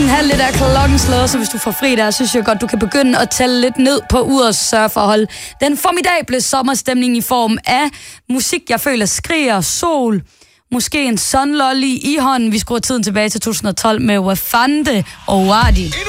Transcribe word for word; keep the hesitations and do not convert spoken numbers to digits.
næsten halv lidt af klokken slået, så hvis du får fri der, synes jeg godt, du kan begynde at tælle lidt ned på urets sørgeforhold. Den formidable sommerstemning i form af musik, jeg føler skriger, sol, måske en sunlolly i hånden. Vi skruer tiden tilbage til to tusind og tolv med Wafande og Wadi.